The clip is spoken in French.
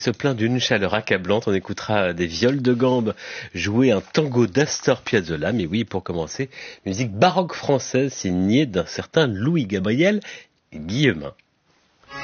Se plaint d'une chaleur accablante, on écoutera des viols de gambe jouer un tango d'Astor Piazzolla, mais oui, pour commencer, musique baroque française signée d'un certain Louis Gabriel Guillemin.